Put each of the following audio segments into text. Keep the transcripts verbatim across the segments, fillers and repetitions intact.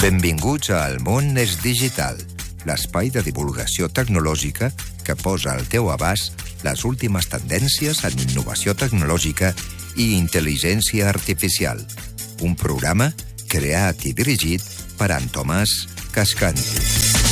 Benvinguts a El món és digital, l'espai de divulgació tecnològica que posa al teu abast les últimes tendències en innovació tecnològica i intel·ligència artificial. Un programa creat i dirigit per en Tomàs Cascanti.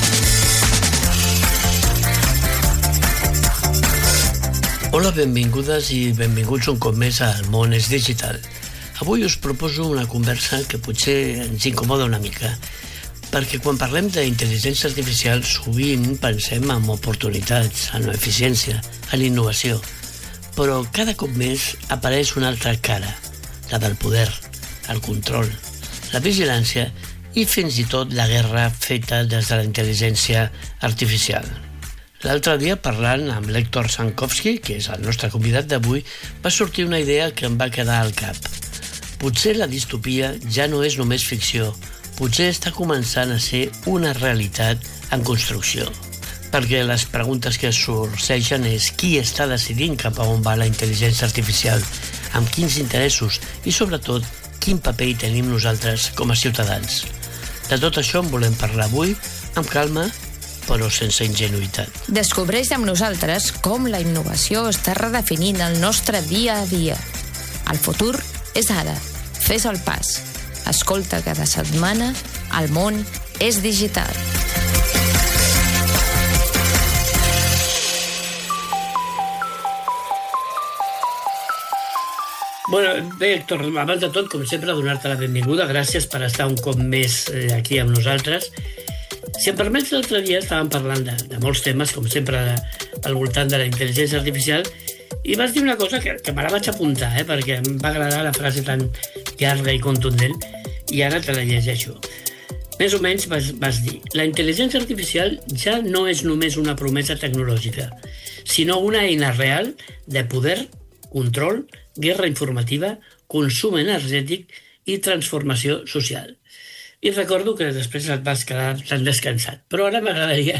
Hola, benvingudes i benvinguts un cop més a El món és digital. Avui us proposo una conversa que potser ens incomoda una mica, perquè quan parlem d'intel·ligència artificial sovint pensem en oportunitats, en eficiència, en innovació, però cada cop més apareix una altra cara, la del poder, el control, la vigilància i fins i tot la guerra feta des de la intel·ligència artificial. L'altre dia, parlant amb l'Hèctor Sankovski, que és el nostre convidat d'avui, va sortir una idea que em va quedar al cap. Potser la distopia ja no és només ficció, potser està començant a ser una realitat en construcció. Perquè les preguntes que sorgeixen és qui està decidint cap a on va la intel·ligència artificial, amb quins interessos i, sobretot, quin paper hi tenim nosaltres com a ciutadans. De tot això en volem parlar avui, amb calma, però sense ingenuïtat. Descobreix amb nosaltres com la innovació està redefinint el nostre dia a dia. El futur és ara. Fes el pas. Escolta cada setmana El món és digital. Bueno, bé, Héctor, abans de tot, com sempre, donar-te la benvinguda. Gràcies per estar un cop més aquí amb nosaltres. Si em permets, l'altre dia estàvem parlant de, de molts temes, com sempre, de, al voltant de la intel·ligència artificial, i vas dir una cosa que, que me la vaig apuntar, eh, perquè em va agradar la frase tan llarga i contundent, i ara te la llegeixo. Més o menys vas, vas dir: la intel·ligència artificial ja no és només una promesa tecnològica, sinó una eina real de poder, control, guerra informativa, consum energètic i transformació social. I recordo que després et vas quedar tan descansat. Però ara m'agradaria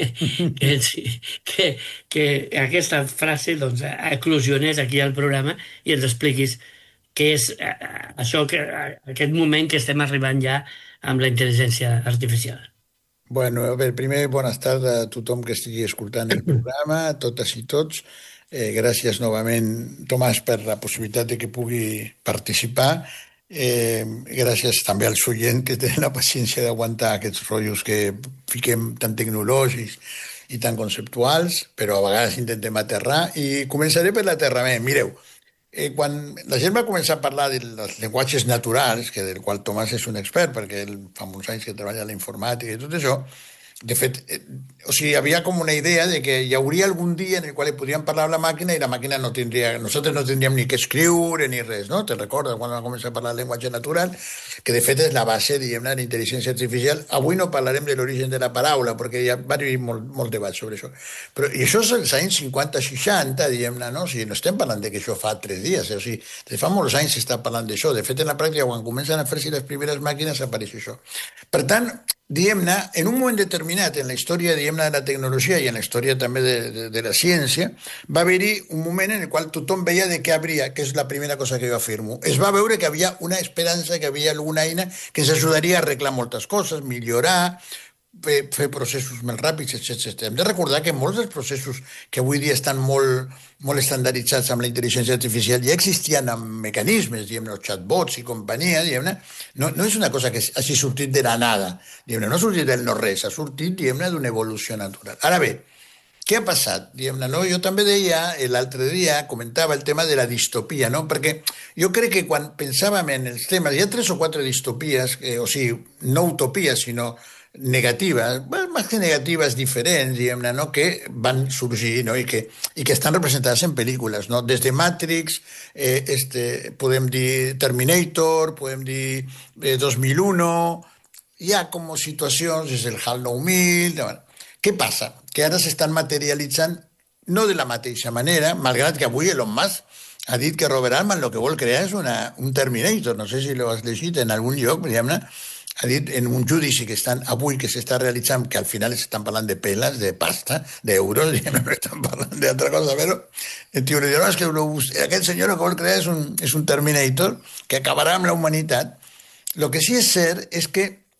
que, que, que aquesta frase doncs, eclosionés aquí al programa i ens expliquis què és això, que, aquest moment que estem arribant ja amb la intel·ligència artificial. Bueno, a veure, primer, bones tardes a tothom que estigui escoltant el programa, a totes i tots. Eh, gràcies novament, Tomàs, per la possibilitat de que pugui participar. Eh, gràcies també als oients que tenen la paciència d'aguantar aquests rotllos que fiquem tan tecnològics i tan conceptuals, però a vegades intentem aterrar, i començaré per l'aterrament. Mireu, eh, quan la gent va començar a parlar dels llenguatges naturals, que del qual Tomàs és un expert, perquè ell fa molts anys que treballa a la informàtica i tot això, de fet, eh, o sigui, havia com una idea de que hi hauria algun dia en el qual podríem parlar amb la màquina i la màquina no tindria, nosaltres no tindríem ni que escriure ni res, no? Te recordes quan vam començar a parlar del llenguatge natural, que de fet és la base, diguem-ne, de l'intel·ligència artificial. Avui no parlarem de l'origen de la paraula, perquè ja va haver molt, molt debat sobre això. Però, i això és als anys cinquanta seixanta, diguem-ne, no? O sigui, no estem parlant de que això fa tres dies, o sigui, de fa molts anys s'està parlant d'això. De fet, en la pràctica, quan comencen a fer-se les primeres màquines, apareix això. Per tant, diguem-ne, en un moment determinat en la història, diguem-ne, de la tecnologia i en la història també de, de, de la ciència, va haver-hi un moment en el qual tothom veia de què habria, que és la primera cosa que jo afirmo. Es va veure que havia una esperança, que havia alguna eina que ens ajudaria a arreglar moltes coses, millorar, fer, fer processos més ràpids, etcètera. Hem de recordar que molts dels processos que avui dia estan molt, molt estandarditzats amb la intel·ligència artificial ja existien amb mecanismes, diguem-ne, els chatbots i companyia, diguem-ne. No, no és una cosa que hagi sortit de la nada, diguem-ne, no ha sortit del no-res, ha sortit, diguem-ne, d'una evolució natural. Ara bé, què ha passat? Diguem-ne, no? Jo també deia, l'altre dia comentava el tema de la distopia, no? Perquè jo crec que quan pensàvem en els temes, hi ha tres o quatre distopies, eh, o sigui, no utopies, sinó negativas, bueno, más que negativas, diferents, diguem-ne, no? Que van sorgir, no? I, que, i que estan representades en pel·lícules, no? Des de Matrix, eh, este, podem dir Terminator, podem dir eh, dos mil uno, hi ha com situacions, és el HAL nou mil... Bueno. Què passa? Que ara s'estan materialitzant no de la mateixa manera, malgrat que avui Elon Musk ha dit que Robert Altman el que vol crear és una, un Terminator, no sé si l'ho has llegit en algun lloc, diguem-ne, ha dit en un judici que estan avui que s'està realitzant, que al final estan parlant de peles, de pasta, d'euros, diguem-ne, no estan parlant d'altra cosa, però el tio li diu, no, és que aquest senyor el que vol crear és un, és un Terminator que acabarà amb la humanitat. El que sí és cert és que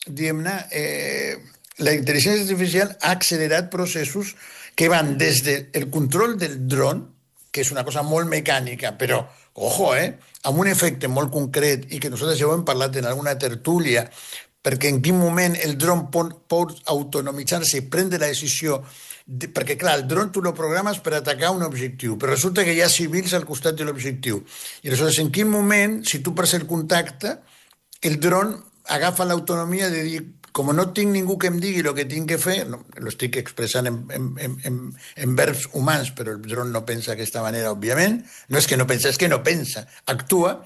diguem-ne, eh, la intel·ligència artificial ha accelerat processos que van des del control del dron, que és una cosa molt mecànica, però, ojo, eh, amb un efecte molt concret i que nosaltres ja ho hem parlat en alguna tertúlia, perquè en quin moment el dron pot, pot autonomitzar-se i prendre la decisió, de, perquè clar, el dron tu lo programes per atacar un objectiu, però resulta que hi ha civils al costat de l'objectiu. I aleshores, en quin moment, si tu perds el contacte, el dron agafa l'autonomia de dir, com no tinc ningú que em digui el que tinc que fer, no, lo estic expressant en, en, en, en verbs humans, però el dron no pensa d'aquesta manera, òbviament, no és que no pensa, és que no pensa, actua.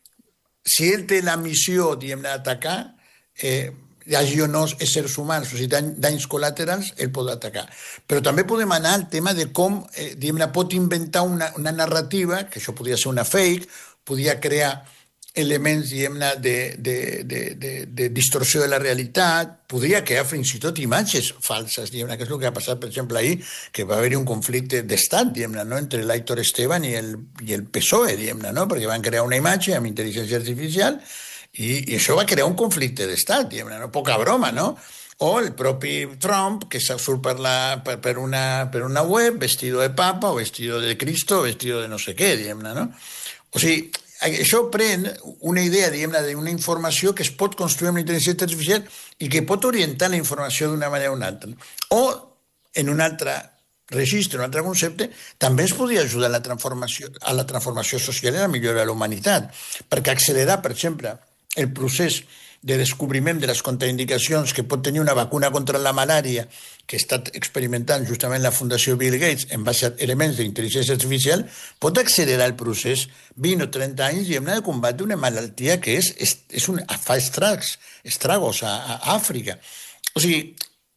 Si ell té la missió, diguem-ne, d'atacar, eh, hi hagi o no éssers humans, o sigui, danys col·laterals, ell pot atacar. Però també podem anar al tema de com, eh, diguem-ne, pot inventar una, una narrativa, que això podria ser una fake, podria crear elements, diguem-ne, de, de, de, de, de distorsió de la realitat, podria crear fins i tot imatges falses, diguem-ne, que és el que ha passat, per exemple, ahir, que va haver-hi un conflicte d'estat, diguem-ne, no?, entre l'Aitor Esteban i el, i el P S O E, diguem-ne, no?, perquè van crear una imatge amb intel·ligència artificial i, i això va crear un conflicte d'estat, diguem-ne, no? Poca broma, no? O el propi Trump, que surt per, la, per, per, una, per una web, vestido de papa, o vestido de Cristo, o vestido de no sé què, diguem-ne, no? O sigui, això pren una idea, diguem-ne, d'una informació que es pot construir amb la intel·ligència artificial i que pot orientar la informació d'una manera o una altra. O, en un altre registre, un altre concepte, també ens podria ajudar a la transformació, a la transformació social i a la millora de la humanitat, perquè accelerar, per exemple, el procés de descobriment de les contraindicacions que pot tenir una vacuna contra la malària que està experimentant justament la Fundació Bill Gates en base a elements d'intel·ligència artificial, pot accelerar el procés vint o trenta anys, diguem-ne, de combatre una malaltia que és, és, és un, fa estracs, estragos a, a Àfrica. O sigui,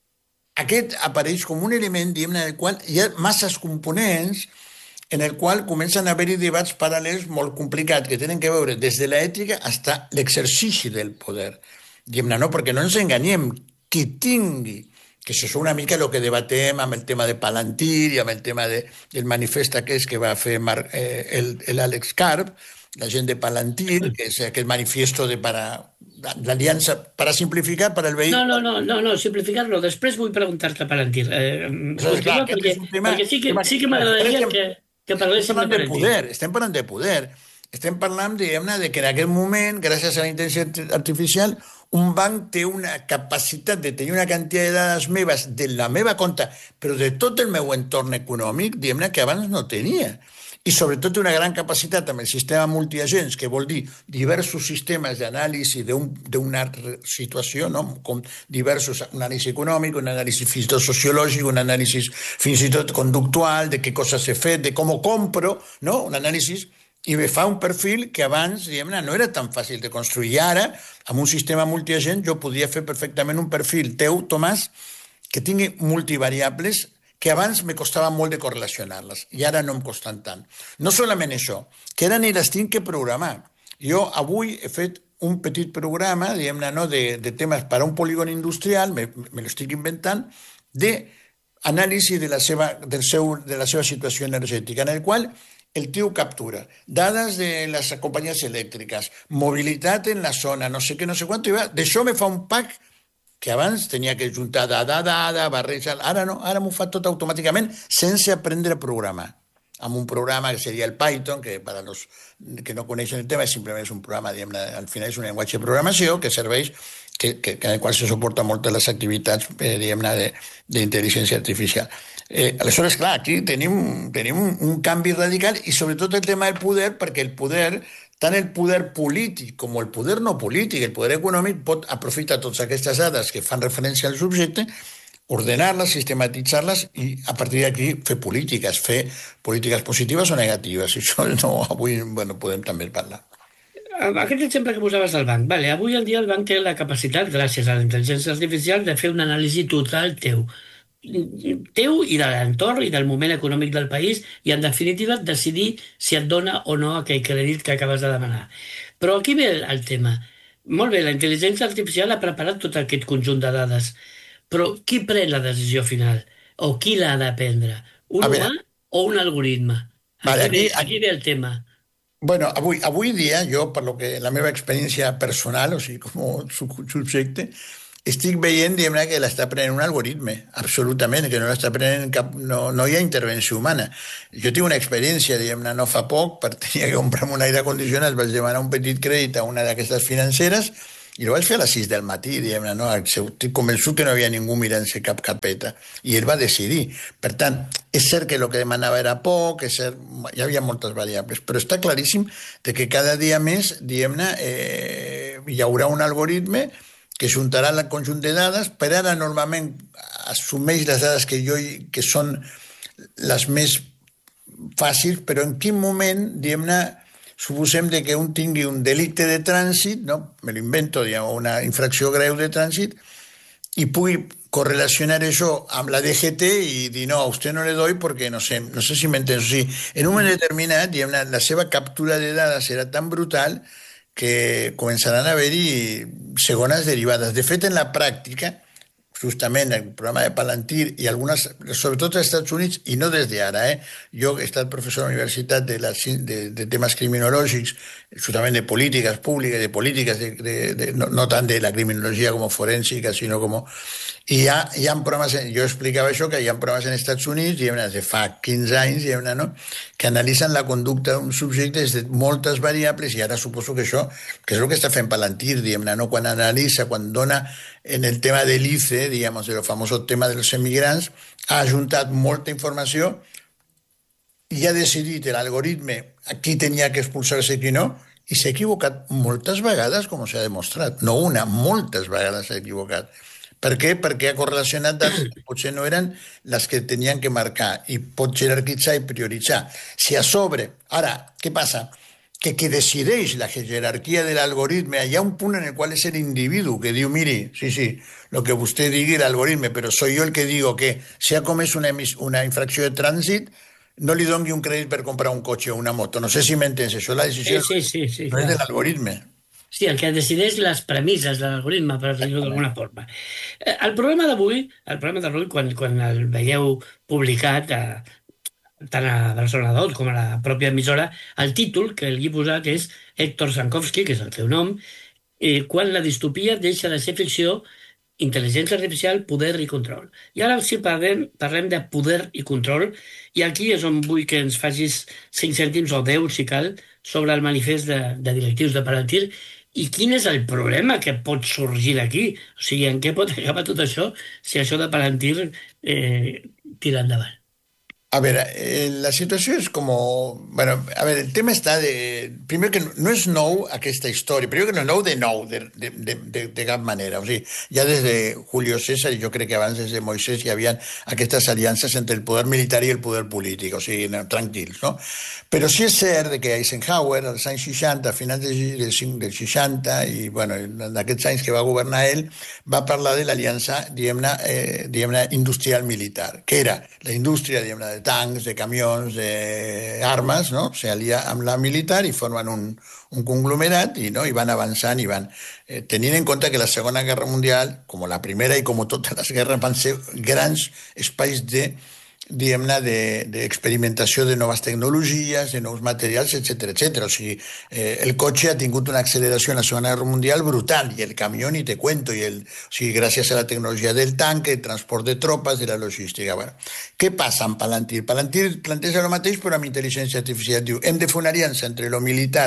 aquest apareix com un element, diguem-ne, en el qual hi ha masses components en el qual comencen a haver-hi debats paral·lels molt complicats que tenen que veure des de l'ètica fins a l'exercici del poder. Diguem-ne, no? Perquè no ens enganyem, qui tingui, que això és una mica el que debatem amb el tema de Palantir i amb el tema de, del manifest aquest que va fer Mar, eh, l'Àlex Karp, la gent de Palantir, que és aquest manifiesto de para l'aliança, para simplificar, para el vehicle... No, no, no, no, no simplificar-lo. Després vull preguntar-te a Palantir. Eh, Però, clar, perquè, tema, perquè sí que, sí que m'agradaria que... que estem parlant de poder, estem parlant de poder. Estem parlant, diguem-ne, de que en aquest moment, gràcies a la intel·ligència artificial, un banc té una capacitat de tenir una quantitat de dades meves de la meva compte, però de tot el meu entorn econòmic, diguem-ne, que abans no tenia. I sobretot una gran capacitat amb el sistema multiagents, que vol dir diversos sistemes d'anàlisi d'una situació, no? Com diversos, un anàlisi econòmic, un anàlisi fins i tot sociològic, un anàlisi fins i tot conductual, de què coses he fet, de com ho compro, no? Un anàlisi, i me fa un perfil que abans, diguem-ne, no era tan fàcil de construir. I ara, amb un sistema multiagent, jo podria fer perfectament un perfil teu, Tomàs, que tingui multivariables, que abans me costava molt de correlacionar-les, i ara no em costen tant. No solament això, que ara ni les tinc que programar. Jo avui he fet un petit programa, diguem-ne, no, de, de temes per a un polígon industrial, me, me l'estic inventant, d'anàlisi de, la seva, del seu, de la seva situació energètica, en el qual el tio captura dades de les companyies elèctriques, mobilitat en la zona, no sé què, no sé quant, i d'això me fa un pack que abans tenia que juntar dada, dada, barrejar... Ara no, ara m'ho fa tot automàticament sense aprendre a programar. Amb un programa que seria el Python, que per a los que no coneixen el tema simplement és un programa, diguem, al final és un llenguatge de programació que serveix, que, que, en el qual se suporta moltes les activitats, eh, diguem-ne, d'intel·ligència artificial. Eh, aleshores, clar, aquí tenim, tenim un, un canvi radical i sobretot el tema del poder, perquè el poder... tant el poder polític com el poder no polític, el poder econòmic, pot aprofitar totes aquestes dades que fan referència al subjecte, ordenar-les, sistematitzar-les i a partir d'aquí fer polítiques, fer polítiques positives o negatives. I això no, avui bueno, podem també parlar. Aquest exemple que posaves del banc. Vale, avui en dia el banc té la capacitat, gràcies a la intel·ligència artificial, de fer un anàlisi total teu. teu i de l'entorn i del moment econòmic del país i, en definitiva, decidir si et dona o no aquell crèdit que acabes de demanar. Però aquí ve el, el tema. Molt bé, la intel·ligència artificial ha preparat tot aquest conjunt de dades, però qui pren la decisió final? O qui l'ha de prendre? Un humà o un algoritme? Aquí, vale, aquí, ve, aquí ve el tema. Bueno, avui, avui dia, jo, per lo que la meva experiència personal, o sigui, com a subjecte, estic veient, diguem-ne, que l'està prenent un algoritme, absolutament, que no l'està prenent cap... No, no hi ha intervenció humana. Jo tinc una experiència, diguem-ne, no fa poc, per tenir que comprar-me un aire condicionat, vaig demanar un petit crèdit a una d'aquestes financeres i ho vaig fer a les sis del matí, diguem-ne, no? Estic convençut que no hi havia ningú mirant-se cap carpeta. I ell va decidir. Per tant, és cert que el que demanava era poc, és cert, hi havia moltes variables, però està claríssim de que cada dia més, diguem-ne, eh, hi haurà un algoritme que juntarà el conjunt de dades, per ara normalment assumeix les dades que, jo, que són les més fàcils, però en quin moment, diguem-ne, suposem de que un tingui un delicte de trànsit, no? Me lo invento, diguem, una infracció greu de trànsit, i pugui correlacionar això amb la D G T i dir, no, a usted no le doy porque no sé, no sé si m'entens. O sigui, en un moment determinat, diguem-ne, la seva captura de dades serà tan brutal que començaran a haver-hi segones derivades. De fet, en la pràctica, justament el programa de Palantir i algunes, sobretot als Estats Units, i no des d'ara, eh? Jo he estat professor a la universitat de, la, de, de temes criminològics, justament de polítiques públiques, de polítiques, de, de, de, no, no tant de la criminologia com forènsica, sinó com... I hi ha, hi ha programes, jo explicava això, que hi ha programes en Estats Units, i de fa quinze anys, no? Que analitzen la conducta d'un subjecte des de moltes variables, i ara suposo que això, que és el que està fent Palantir, no? Quan analitza, quan dona en el tema de l'I C E, digamos, el famós tema dels emigrants, ha ajuntat molta informació i ha decidit l'algoritme a qui tenia que expulsar-se i qui no, i s'ha equivocat moltes vegades, com s'ha demostrat. No una, moltes vegades s'ha equivocat. Per què? Perquè ha correlacionat dades que potser no eren les que tenien que marcar i pot jerarquitzar i prioritzar. Si a sobre, ara, què passa? Que qui decideix la jerarquia de l'algoritme, hi ha un punt en el qual és l'individu que diu, miri, sí, sí, el que vostè digui l'algoritme, però soy jo el que digo que si ha comès una, una infracció de trànsit, no li doni un crèdit per comprar un cotxe o una moto. No sé si m'entens, això la decisió sí, sí, sí, sí, no és de l'algoritme. Sí, el que decideix les premisses de l'algoritme, per dir-ho d'alguna forma. El problema d'avui, el problema d'avui, quan, quan el veieu publicat, a, tant a Barcelona dos com a la pròpia emissora, el títol que li he posat és Héctor Sankovsky, que és el seu nom, eh, quan la distopia deixa de ser ficció, intel·ligència artificial, poder i control. I ara sí parlem, parlem de poder i control, i aquí és on vull que ens facis cinc cèntims o deu, si cal, sobre el manifest de, de directius de Palantir. I quin és el problema que pot sorgir d'aquí? O sigui, en què pot acabar tot això si això de Palantir eh, tira endavant? A veure, eh, la situació és com... Bueno, a veure, el tema està de... Primer que no és nou aquesta història, primer que no és nou de nou, de, de, de, de cap manera. O sigui, ja des de Julio César, i jo crec que abans des de Moisès hi havia aquestes aliances entre el poder militar i el poder polític, o sigui, no, tranquils, no? Però sí és cert que Eisenhower, als anys seixanta, a finals dels seixanta, i bueno, en aquests anys que va governar ell, va parlar de l'aliança, diguem-ne, eh, diguem-ne, industrial-militar, que era la indústria, diguem-ne, de tancs, de camions, d'armes, no? S'alia amb la militar i formen un, un conglomerat i, no? I van avançant i van... Eh, tenint en compte que la Segona Guerra Mundial, com la Primera i com totes les guerres, van ser grans espais de, diguem-ne, d'experimentació de, de noves tecnologies, de nous materials, etcètera, etcètera. O sigui, eh, el cotxe ha tingut una acceleració en la Segona Guerra Mundial brutal, i el camió ni te cuento, i el, o sigui, gràcies a la tecnologia del tanc, el transport de tropes, de la logística. Bueno, què passa amb Palantir? Palantir planteja el mateix, però amb intel·ligència artificial. Diu, hem de fer una aliança entre lo militar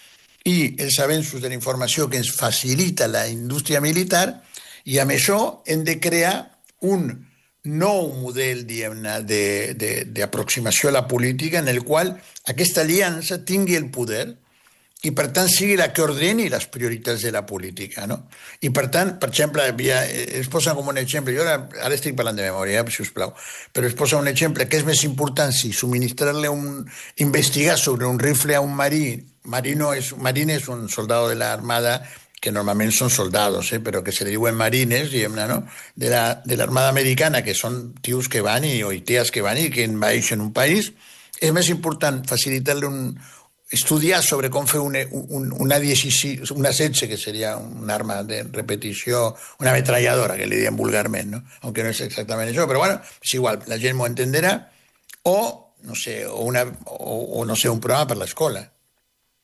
i els avenços de la informació que ens facilita la indústria militar, i amb això hem de crear un nou model, diguem-ne, d'aproximació a la política en el qual aquesta aliança tingui el poder i, per tant, sigui la que ordeni les prioritats de la política, no? I, per tant, per exemple, havia, es posa com un exemple, jo ara, ara estic parlant de memòria, si us plau, però es posa un exemple, que és més important si subministrar-le un... investigar sobre un rifle a un marí, marino és, marín és un soldado de l'armada, que normalment són soldados, eh, però que se li diuen marines, diguem-ne, no? De l'Armada la, Americana, que són tios que van i, o tias que van i que envaeixen un país, és més important facilitar-li un... estudiar sobre com fer una, un, una, dieciséis, una setze, que seria un arma de repetició, una ametralladora, que li diem vulgarment, no? Aunque no és exactament això, però bueno, és igual, la gent m'ho entenderà, o, no sé, o, una, o, o no sé, un programa per l'escola.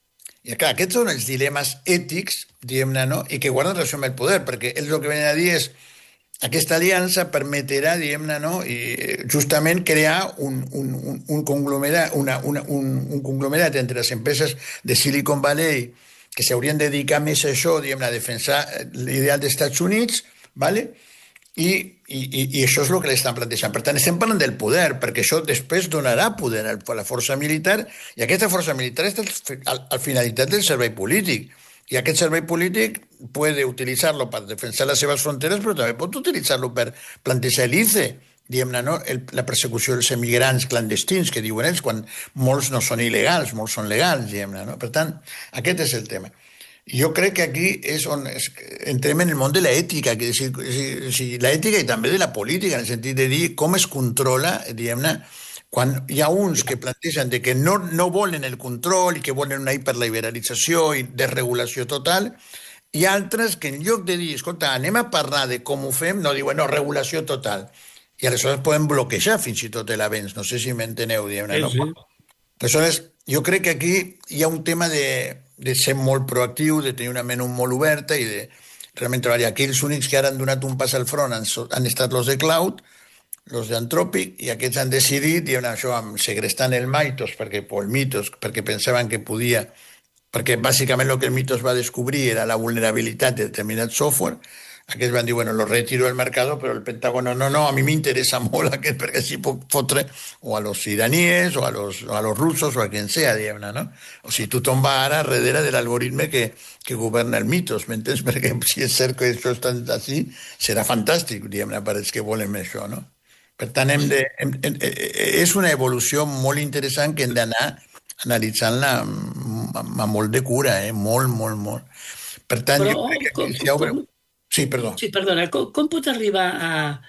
I clar, aquests són els dilemes ètics, diguem-ne, no? I que guarden relació amb el poder, perquè ells el que venen a dir és aquesta aliança permetrà, diguem-ne, no? I justament crear un, un, un, un, conglomerat, una, una, un, un conglomerat entre les empreses de Silicon Valley que s'haurien de dedicar més a això, diguem-ne, a defensar l'ideal dels Estats Units, ¿vale? I, i, i això és el que l'estan plantejant. Per tant, estem parlant del poder, perquè això després donarà poder a la força militar, i aquesta força militar és la finalitat del servei polític. I aquest servei polític puede utilitzar-lo per defensar les seves fronteres, però també pot utilitzar-lo per plantejar l'I C E, diguem-ne, no? El, la persecució dels emigrants clandestins, que diuen ells, quan molts no són il·legals, molts són legals, diguem-ne, no? Per tant, aquest és el tema. Jo crec que aquí és on es, entrem en el món de l'ètica, que si, si, si, l'ètica i també de la política, en el sentit de dir com es controla, diguem-ne, quan hi ha uns que plantegen de que no, no volen el control i que volen una hiperliberalització i desregulació total, i altres que en lloc de dir, escolta, anem a parlar de com ho fem, no diuen, no, regulació total. I aleshores poden bloquejar fins i tot l'avenç. No sé si m'enteneu, diguem-ne. No? Sí. Aleshores, jo crec que aquí hi ha un tema de, de ser molt proactiu, de tenir una ment molt oberta i de realment treballar. Aquí els únics que ara han donat un pas al front han, han estat los de Cloud, los d'Anthropic, i aquests han decidit, diuen això, amb segrestant el Mythos, perquè, el Mythos, perquè pensaven que podia, perquè bàsicament el que el Mythos va descobrir era la vulnerabilitat de determinat software. Aquests van dir, bueno, lo retiro del mercado, però el Pentágono, no, no, a mi m'interessa molt aquest, perquè així puc fotre o a los iraníes o a los, o a los russos o a quien sea, diguem-ne, no? O sigui, tothom va ara darrere de l'algoritme que, que governa el Mythos, m'entens? Perquè si és cert que això està així, serà fantàstic, diguem-ne, per els que volen això, no? Per tant, hem de, hem, hem, és una evolució molt interessant que hem d'anar analitzant-la amb, amb molt de cura, eh? molt, molt, molt. Per tant, Però, jo crec que com, si obre... com, Sí, perdó. Sí, perdona, com, com pot arribar a,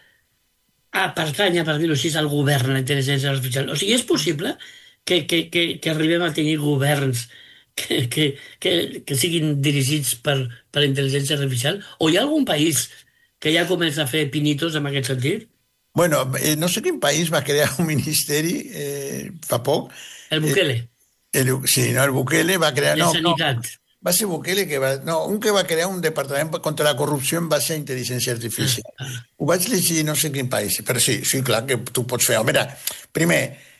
a pertànyer, per dir-ho així, al govern la intel·ligència artificial? O sigui, és possible que, que, que, que arribem a tenir governs que, que, que, que siguin dirigits per, per la intel·ligència artificial? O hi ha algun país que ja comença a fer pinitos en aquest sentit? Bueno, eh, no sé quin país va crear un ministeri eh, fa poc. El Bukele. Eh, el, sí, no, el Bukele va crear... De no, sanitat. No, va ser Bukele que va... No, un que va crear un departament contra la corrupció en base a intel·ligència artificial. Ah, ah. Ho vaig llegir no sé quin país, però sí, sí, clar que tu pots fer... Mira, primer,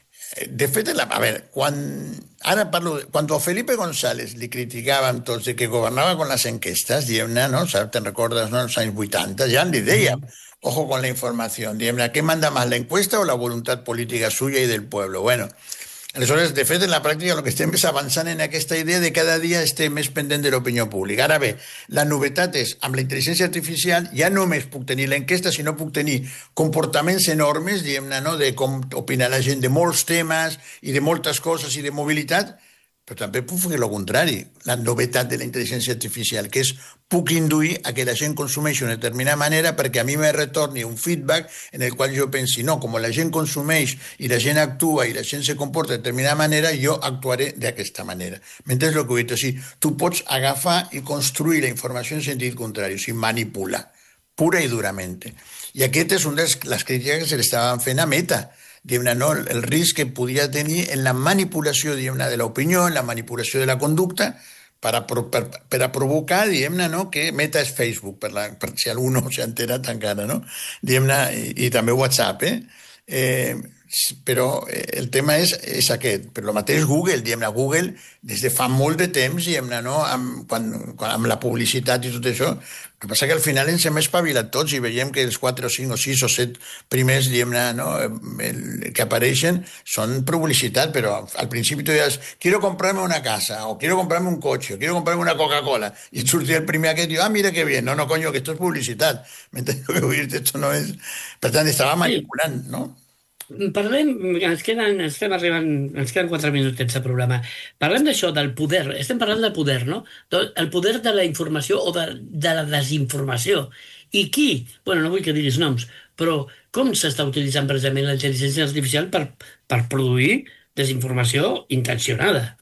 de fet, la, a veure, quan... Ara parlo... Quan a Felipe González li criticàvem tots de que governava con les enquestes, diguem-ne, no? Te'n recordes, no? Els anys vuitanta, ja li dèiem... Ojo con la información. Diguem-ne, ¿qué manda más, la encuesta o la voluntad política suya y del pueblo? Bueno, aleshores, de fet, en la pràctica el que estem és avançant en aquesta idea de cada dia estem més pendent de l'opinió pública. Ara bé, la novetat és, amb la intel·ligència artificial ja no només puc tenir l'enquesta, sinó puc tenir comportaments enormes, diguem-ne, no?, de com opina la gent de molts temes i de moltes coses i de mobilitat, però també puc fer el contrari, la novetat de la intel·ligència artificial, que és puc induir a que la gent consumeixi d'una determinada manera perquè a mi me retorni un feedback en el qual jo pensi, no, com la gent consumeix i la gent actua i la gent se comporta de determinada manera, jo actuaré d'aquesta manera. M'entens el que he dit? O sigui, tu pots agafar i construir la informació en sentit contrari, o sigui, manipular, pura i durament. I aquest és un de les crítiques que se l'estaven fent a Meta, no, el risc que podia tenir en la manipulació de l'opinió, en la manipulació de la conducta, per a, per, per a provocar, diguem-ne, no, que Meta és Facebook, per, la, per si algú no s'ha enterat encara, no? Diguem-ne, i, i també WhatsApp, eh? eh però el tema és, és aquest. Però el mateix Google, diguem-ne, Google des de fa molt de temps, diguem-ne, no? amb, quan, quan, amb la publicitat i tot això, el que passa que al final ens hem espavilat tots i veiem que els quatre o cinc o sis o set primers, diguem-ne, no? el, que apareixen són publicitat, però al principi tu deies, quiero comprarme una casa, o quiero comprarme un cotxe, o quiero comprarme una Coca-Cola, i et sortia el primer aquest i diu, ah, mira que bien, no, no, coño, que esto es publicitat. M'entens que vull dir, esto no és... Per tant, estava manipulant, no? Parlem, ens queden, estem arribant, ens queden quatre minutets de programa. Parlem d'això, del poder. Estem parlant del poder, no? El poder de la informació o de, de la desinformació. I qui? Bueno, no vull que diguis noms, però com s'està utilitzant precisament la intel·ligència artificial per, per produir desinformació intencionada?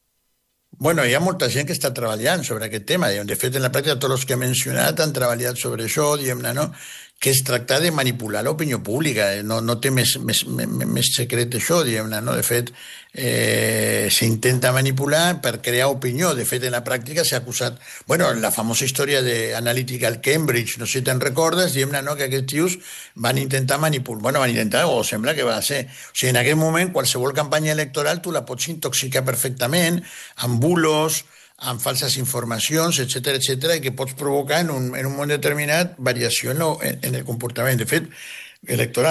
Bueno, hi ha molta gent que està treballant sobre aquest tema. De fet, en la pràctica, tots els que he mencionat han treballat sobre això, diguem-ne, no? que es tractar de manipular l'opinió pública. No, no té més, més, més, més secret això, diguem-ne, no? De fet, eh, s'intenta manipular per crear opinió. De fet, en la pràctica s'ha acusat... Bueno, la famosa història d'Analytical Cambridge, no sé si te'n recordes, diguem-ne, no? Que aquests tios van intentar manipular... Bueno, van intentar, o sembla que va ser... O sigui, en aquell moment, qualsevol campanya electoral tu la pots intoxicar perfectament, amb bulos, amb falses informacions, etcètera, etcètera, i que pots provocar en un, en un moment determinat variació en, lo, en, en el comportament, de fet, electoral.